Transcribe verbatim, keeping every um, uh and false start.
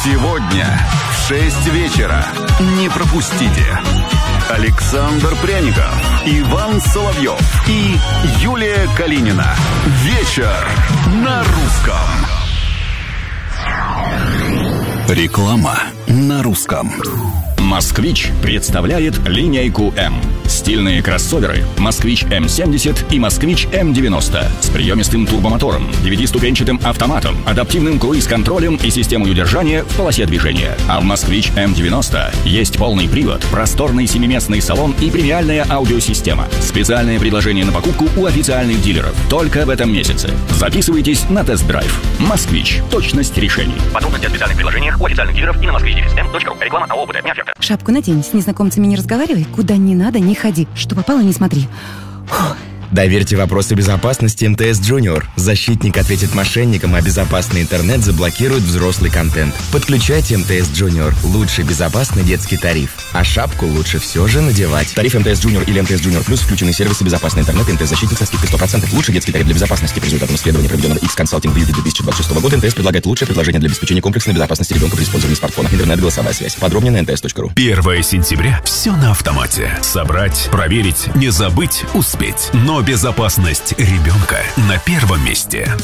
Сегодня в шесть вечера. Не пропустите. Александр Пряников, Иван Соловьев и Юлия Калинина. Вечер на русском. Реклама на русском. «Москвич» представляет линейку «М». Стильные кроссоверы «Москвич эм семьдесят» и «Москвич эм девяносто» с приемистым турбомотором, девятиступенчатым автоматом, адаптивным круиз-контролем и системой удержания в полосе движения. А в «Москвич эм девяносто» есть полный привод, просторный семиместный салон и премиальная аудиосистема. Специальное предложение на покупку у официальных дилеров только в этом месяце. Записывайтесь на тест-драйв. «Москвич». Точность решений. Подробности о специальных предложениях у официальных дилеров и на москвич эм точка ру. Реклама АО «БТ». Шапку надень, с незнакомцами не разговаривай, куда не надо, не ходи. Что попало, не смотри. Фух. Доверьте вопросы безопасности эм тэ эс Junior. Защитник ответит мошенникам, а безопасный интернет заблокирует взрослый контент. Подключайте эм тэ эс Junior. Лучший безопасный детский тариф. А шапку лучше все же надевать. Тариф эм тэ эс Junior или эм тэ эс Junior Plus включены сервисы безопасный интернет и эм тэ эс-защитник со скидкой сто процентов. Лучший детский тариф для безопасности. По результатам исследования, проведенного X-Consulting в июле две тысячи двадцать шестого года, эм тэ эс предлагает лучшее предложение для обеспечения комплексной безопасности ребенка при использовании смартфона. Интернет, голосовая связь. Подробнее на эн тэ эс точка ру. первое сентября. Все на автомате. Собрать, проверить, не забыть, успеть. Но безопасность ребенка на первом месте.